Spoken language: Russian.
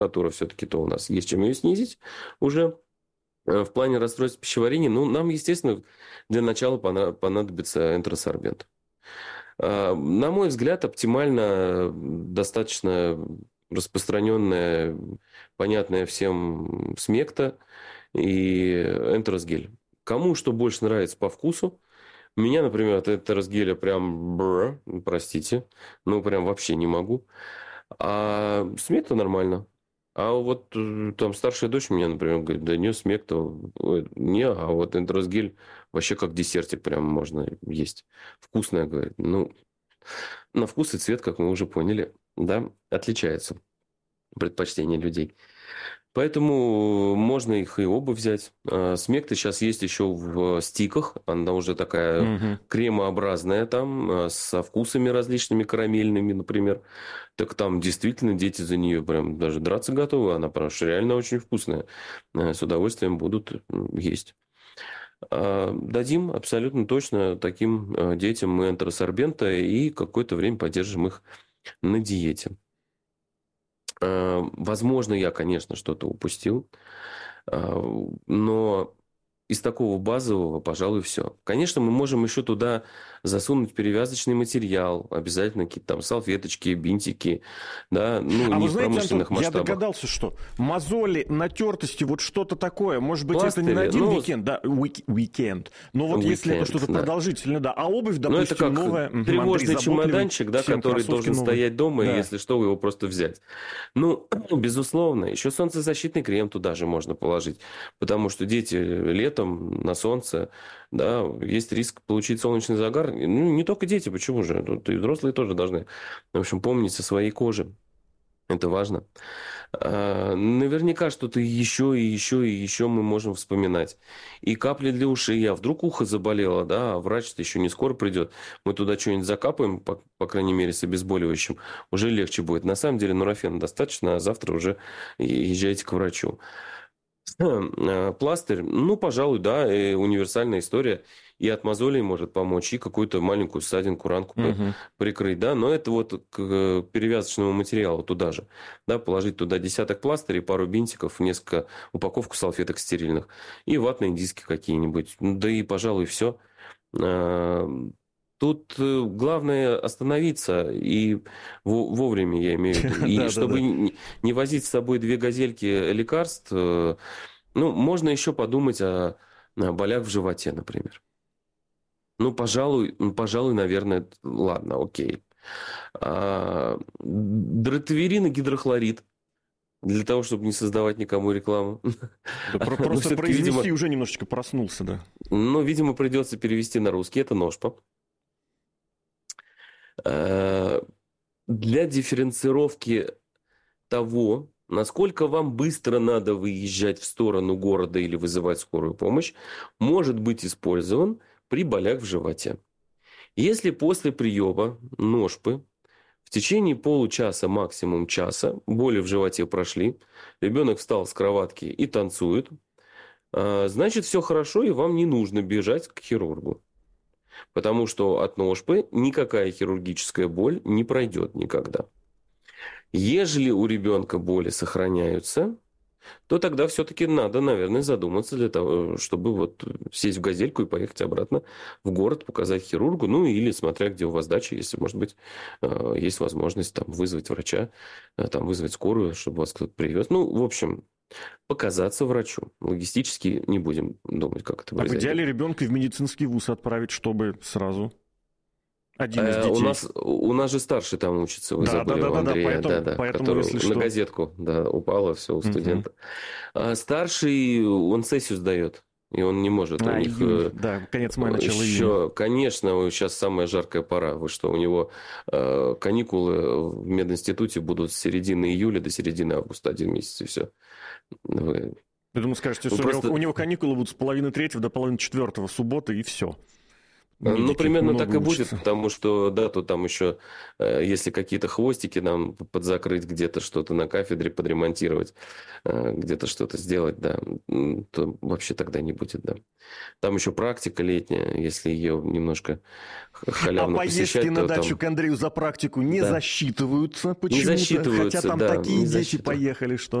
температура все-таки, то у нас есть чем ее снизить уже. В плане расстройств пищеварения, ну, нам, естественно, для начала понадобится энтеросорбент. На мой взгляд, оптимально достаточно распространенная, понятная всем смекта и энтеросгель. Кому что больше нравится по вкусу. Меня, например, от энтеросгеля прям, простите, ну, прям вообще не могу. А смекта нормально. А вот там старшая дочь меня, например, говорит, да не, смекта, не, а вот энтеросгель вообще как десертик прям можно есть. Вкусная, говорит. Ну, на вкус и цвет, как мы уже поняли, да, отличаются предпочтения людей. Поэтому можно их и оба взять. Смекта сейчас есть еще в стиках. Она уже такая Мгм. кремообразная там, со вкусами различными, карамельными, например. Так там действительно дети за нее прям даже драться готовы. Она потому что реально очень вкусная. С удовольствием будут есть. Дадим абсолютно точно таким детям мы энтеросорбента и какое-то время поддержим их на диете. Возможно, я, конечно, что-то упустил, но из такого базового, пожалуй, все. Конечно, мы можем еще туда засунуть перевязочный материал, обязательно какие-то там салфеточки, бинтики, да, ну, А не вы в знаете, Антон, промышленных я масштабах. догадался, что мозоли, натертости, вот что-то такое. Может быть, это не на Пластыри, один ну, уикенд, да, уикенд. Но вот если это уикенд, что-то да. продолжительное, да. А обувь, Ну, это допустим, как новая. Андрей тревожный заботливый, чемоданчик, да, всем который кроссовки должен новые. стоять дома, и Да. если что, его просто взять. Ну, безусловно, еще солнцезащитный крем туда же можно положить, потому что дети летом на солнце, да, есть риск получить солнечный загар. Ну, не только дети, почему же? Тут и взрослые тоже должны, в общем, помнить о своей коже. Это важно. Наверняка что-то еще и еще и еще мы можем вспоминать. И капли для ушей. А вдруг ухо заболело, да, а врач-то еще не скоро придет. Мы туда что-нибудь закапаем, по крайней мере, с обезболивающим. Уже легче будет. На самом деле нурофена достаточно, а завтра уже езжайте к врачу. Пластырь, ну, пожалуй, да, универсальная история. И от мозолей может помочь, и какую-то маленькую ссадинку, ранку Мгм. прикрыть, да. Но это вот к перевязочному материалу туда же. Да, положить туда десяток пластырей, пару бинтиков, несколько упаковку салфеток стерильных и ватные диски какие-нибудь. Да и, пожалуй, все. Тут главное остановиться и вовремя, я имею в виду. И чтобы Да-да-да. не возить с собой две газельки лекарств, ну, можно еще подумать о болях в животе, например. Ну, пожалуй, наверное, ладно, окей. Дратаверин и гидрохлорид. Для того, чтобы не создавать никому рекламу. Да Но просто все-таки, видимо, произнести уже немножечко проснулся, да. ну, видимо, придется перевести на русский. Это ножпа. Э, Для дифференцировки того, насколько вам быстро надо выезжать в сторону города или вызывать скорую помощь, может быть использован при болях в животе. Если после приема ножпы в течение получаса, максимум часа, боли в животе прошли, ребенок встал с кроватки и танцует, значит, все хорошо, и вам не нужно бежать к хирургу. Потому что от ножпы никакая хирургическая боль не пройдет никогда. Ежели у ребенка боли сохраняются, то тогда все-таки надо, наверное, задуматься для того, чтобы вот сесть в газельку и поехать обратно в город, показать хирургу, ну или смотря где у вас дача, если, может быть, есть возможность там вызвать врача, там вызвать скорую, чтобы вас кто-то привез. Ну, в общем, показаться врачу. Логистически не будем думать, как это А в произойдет. идеале ребенка в медицинский вуз отправить, чтобы сразу один из У детей. нас, у нас же старший там учится, вы Да, да, забыли да, у да, да, Андрея, поэтому, да-да, поэтому, который если на что. газетку, да, упало все у Мгм. студента. А старший, он сессию сдает, и он не может. У них Июнь, да, конец мая, начало июня. еще, конечно, сейчас самая жаркая пора. Вы что, у него каникулы в мединституте будут с середины июля до середины августа, 1 месяц, и все. Вы, Я думаю, скажете, вы что у просто... него каникулы будут с половины третьего до половины четвертого, субботы, и все. Ну, медики примерно много так и будет, учатся. потому что, да, то там еще, если какие-то хвостики нам подзакрыть, где-то что-то на кафедре подремонтировать, где-то что-то сделать, да, то вообще тогда не будет, да. Там еще практика летняя, если ее немножко А халявно поездки посещать, на то дачу там, к Андрею за практику не да, засчитываются не почему-то, хотя засчитываются, там да, такие не дети засчитываются. поехали, что